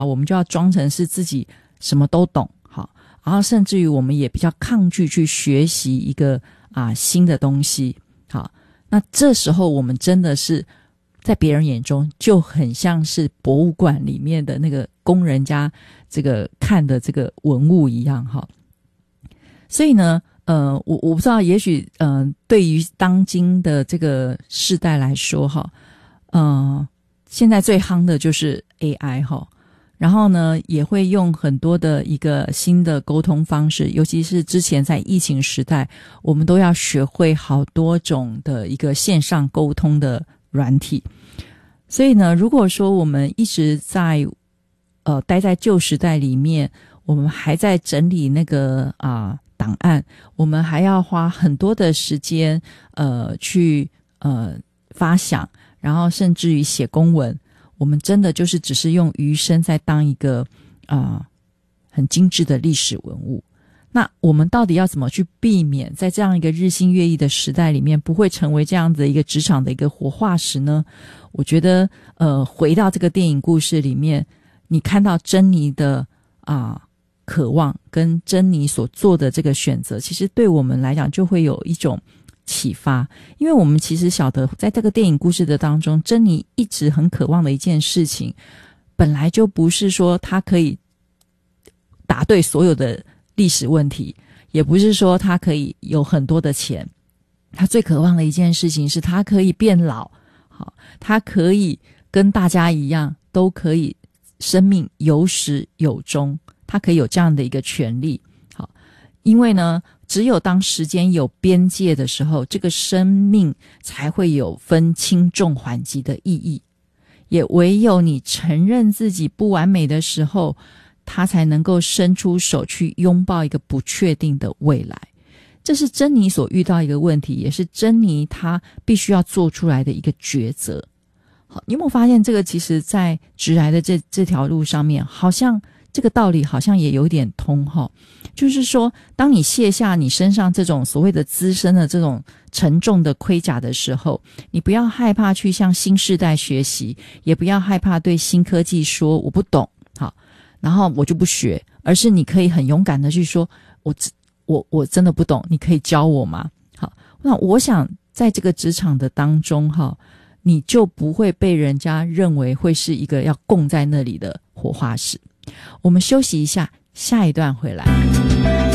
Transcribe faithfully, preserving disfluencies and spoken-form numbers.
我们就要装成是自己什么都懂，好，然后甚至于我们也比较抗拒去学习一个啊新的东西，好，那这时候我们真的是在别人眼中就很像是博物馆里面的那个供人家这个看的这个文物一样，哈。所以呢，呃，我我不知道，也许呃，对于当今的这个世代来说，哈，呃，现在最夯的就是 A I 哈，然后呢，也会用很多的一个新的沟通方式，尤其是之前在疫情时代，我们都要学会好多种的一个线上沟通的软体。所以呢，如果说我们一直在呃待在旧时代里面，我们还在整理那个啊。呃档案，我们还要花很多的时间呃去呃发想，然后甚至于写公文，我们真的就是只是用余生在当一个啊、呃、很精致的历史文物。那我们到底要怎么去避免在这样一个日新月异的时代里面不会成为这样的一个职场的一个活化石呢？我觉得呃回到这个电影故事里面，你看到珍妮的啊、呃渴望跟珍妮所做的这个选择，其实对我们来讲就会有一种启发，因为我们其实晓得在这个电影故事的当中，珍妮一直很渴望的一件事情，本来就不是说她可以答对所有的历史问题，也不是说她可以有很多的钱，她最渴望的一件事情是她可以变老，好，她可以跟大家一样都可以生命有始有终，他可以有这样的一个权利，好，因为呢，只有当时间有边界的时候，这个生命才会有分轻重缓急的意义。也唯有你承认自己不完美的时候，他才能够伸出手去拥抱一个不确定的未来。这是珍妮所遇到一个问题，也是珍妮她必须要做出来的一个抉择。好，你有没有发现这个其实在直来的这这条路上面，好像这个道理好像也有点通齁，就是说当你卸下你身上这种所谓的资深的这种沉重的盔甲的时候，你不要害怕去向新世代学习，也不要害怕对新科技说我不懂，好，然后我就不学，而是你可以很勇敢的去说我我我真的不懂，你可以教我吗？好，那我想在这个职场的当中齁，你就不会被人家认为会是一个要供在那里的活化石。我们休息一下，下一段回来。